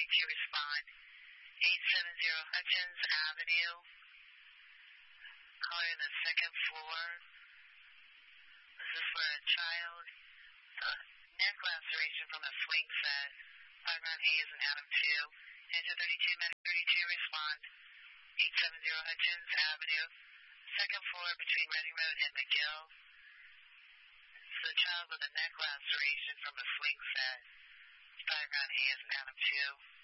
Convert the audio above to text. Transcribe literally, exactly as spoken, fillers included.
thirty-two respond. eight seventy Hutchins Avenue. Caller in the second floor. This is for a child. Uh, neck laceration from a swing set. Background Hayes and Adam two. Engine thirty-two, medic thirty-two respond. eight seventy Hutchins Avenue. Second floor between Reading Road and McGill. This is a child with a neck laceration from a swing set. Background Hayes and Adam two.